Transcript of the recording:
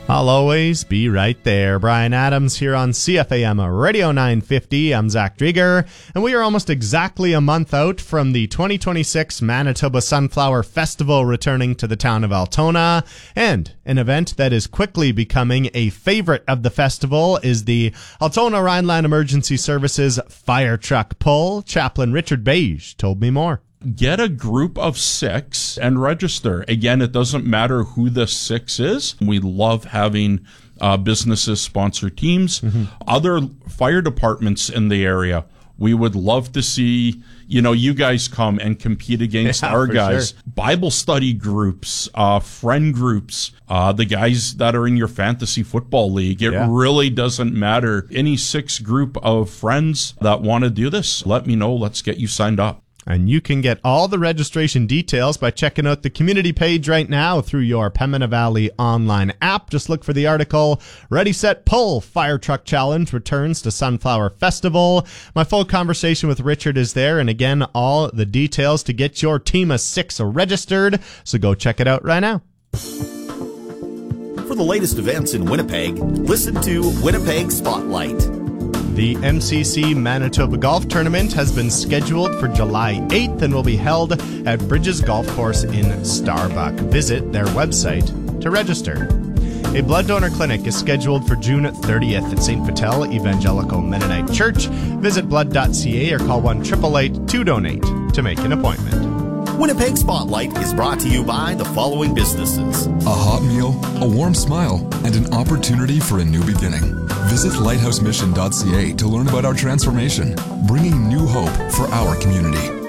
I'll always be right there. Brian Adams here on CFAM Radio 950. I'm Zach Drieger, and we are almost exactly a month out from the 2026 Manitoba Sunflower Festival returning to the town of Altona. And an event that is quickly becoming a favorite of the festival is the Altona Rhineland Emergency Services Fire Truck Pull. Chaplain Richard Beige told me more. Get a group of 6 and register. Again, it doesn't matter who the 6 is. We love having businesses sponsor teams. Other fire departments in the area, we would love to see, you guys come and compete against our guys. Sure. Bible study groups, friend groups, the guys that are in your fantasy football league. It really doesn't matter. Any 6 group of friends that want to do this, let me know. Let's get you signed up. And you can get all the registration details by checking out the community page right now through your Pembina Valley online app. Just look for the article, Ready, Set, Pull, Fire Truck Challenge returns to Sunflower Festival. My full conversation with Richard is there. And again, all the details to get your team of 6 registered. So go check it out right now. For the latest events in Winnipeg, listen to Winnipeg Spotlight. The MCC Manitoba Golf Tournament has been scheduled for July 8th and will be held at Bridges Golf Course in Starbuck. Visit their website to register. A blood donor clinic is scheduled for June 30th at St. Vital Evangelical Mennonite Church. Visit blood.ca or call 1-888-2DONATE to make an appointment. Winnipeg Spotlight is brought to you by the following businesses. A hot meal, a warm smile, and an opportunity for a new beginning. Visit lighthousemission.ca to learn about our transformation, bringing new hope for our community.